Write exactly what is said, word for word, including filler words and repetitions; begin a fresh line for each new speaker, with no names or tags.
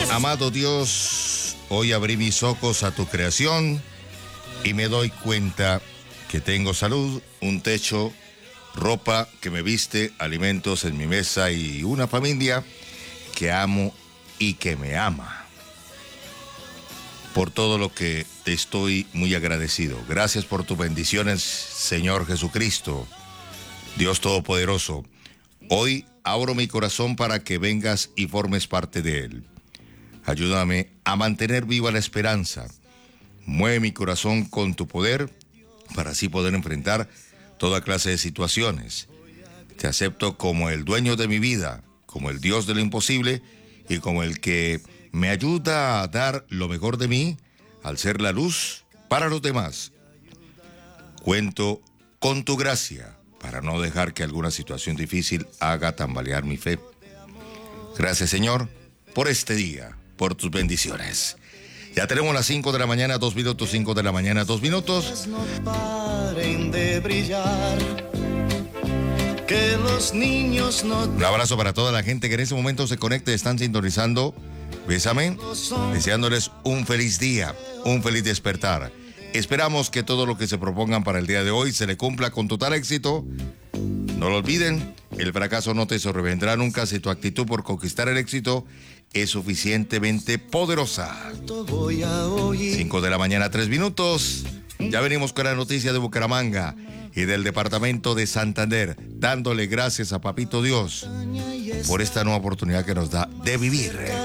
Amado Dios, hoy abrí mis ojos a tu creación y me doy cuenta que tengo salud, un techo, ropa que me viste, alimentos en mi mesa y una familia que amo y que me ama. Por todo lo que te estoy muy agradecido. Gracias por tus bendiciones, Señor Jesucristo, Dios Todopoderoso. Hoy abro mi corazón para que vengas y formes parte de él. Ayúdame a mantener viva la esperanza. Mueve mi corazón con tu poder para así poder enfrentar toda clase de situaciones. Te acepto como el dueño de mi vida, como el Dios de lo imposible y como el que me ayuda a dar lo mejor de mí al ser la luz para los demás. Cuento con tu gracia para no dejar que alguna situación difícil haga tambalear mi fe. Gracias, Señor, por este día, por tus bendiciones. Ya tenemos las cinco de la mañana, dos minutos, cinco de la mañana, dos minutos.
No paren de brillar, que los niños no...
Un abrazo para toda la gente que en ese momento se conecte, están sintonizando. Bésame, deseándoles un feliz día, un feliz despertar. Esperamos que todo lo que se propongan para el día de hoy se le cumpla con total éxito. No lo olviden, el fracaso no te sobrevendrá nunca si tu actitud por conquistar el éxito es suficientemente poderosa. cinco de la mañana, tres minutos. Ya venimos con la noticia de Bucaramanga y del departamento de Santander, dándole gracias a Papito Dios por esta nueva oportunidad que nos da de vivir.